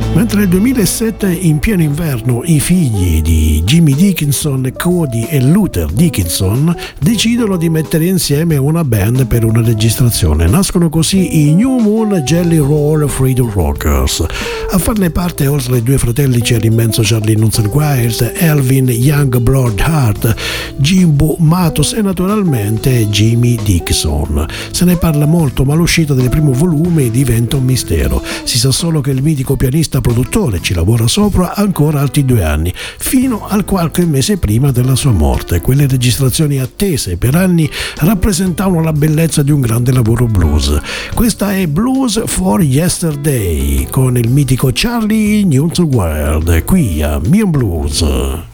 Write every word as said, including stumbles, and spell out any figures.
Mentre nel duemilasette, in pieno inverno, i figli di Jimmy Dickinson, Cody e Luther Dickinson decidono di mettere insieme una band per una registrazione. Nascono così i New Moon Jelly Roll Freedom Rockers. A farne parte, oltre ai due fratelli, c'è l'immenso Charlie Nunzio Wild, Elvin Youngblood Hart, Jimbo Matos e naturalmente Jimmy Dickinson. Se ne parla molto, ma l'uscita del primo volume diventa un mistero. Si sa solo che il mitico pianista produttore ci lavora sopra ancora altri due anni, fino al qualche mese prima della sua morte. Quelle registrazioni attese per anni rappresentavano la bellezza di un grande lavoro blues. Questa è Blues for Yesterday con il mitico Charlie Nunzio Wild qui a Mian Blues.